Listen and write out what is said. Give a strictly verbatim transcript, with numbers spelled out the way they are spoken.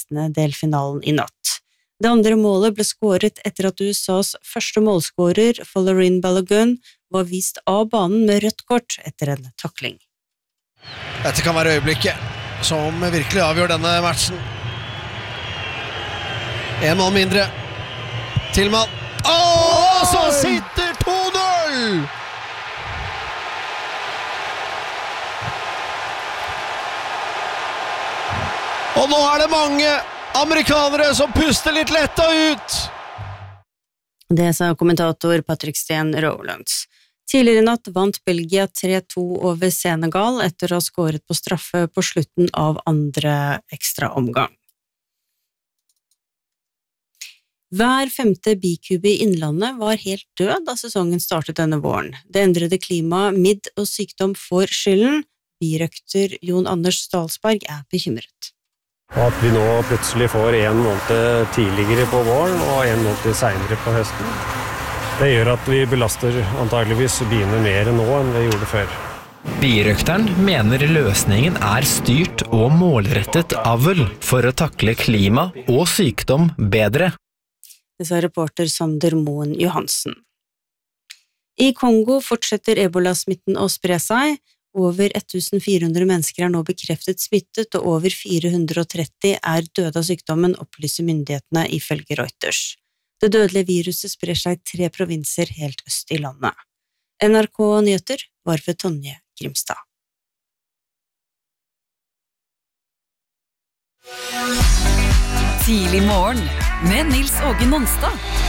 sekstende-delfinalen i natt. Det andre målet ble skåret etter at U S A's første målskårer, Folarin Balogun, var vist av banen med rødt kort etter en takling. Dette kan være øyeblikket som virkelig avgjør denne matchen. En mann mindre. Tillman. Åh, så sitter to null! Og nå er det mange amerikanere som puster litt letta ut. Det sa kommentator Patrick Steen Rowlands. Tidligere i natt vant Belgia tre to over Senegal etter å ha skåret på straffe på slutten av andre ekstra omgang. Hver femte bikube i Innlandet var helt død da sesongen startet denne våren. Det endrede klimaet, midd og sykdom får skylden. Birøkter Jon Anders Stalsberg er bekymret. At vi nå plutselig får en måned tidligere på våren og en måned senere på høsten. Det gjør at vi belaster antageligvis biene mer nå enn vi gjorde før. Birøkteren mener løsningen er styrt og målrettet avl for å takle klima og sykdom bedre. Det sa reporter Sander Moen Johansen. I Kongo fortsetter ebola-smitten å spre seg. Over fjorten hundre mennesker er nå bekreftet smittet, og over fire hundre og tretti er døde av sykdommen, opplyser myndighetene ifølge Reuters. Det dødelige viruset sprer seg i tre provinser helt øst i landet. N R K Nyheter var ved Tonje Grimstad. Tidlig morgen med Nils Åge Nonstad.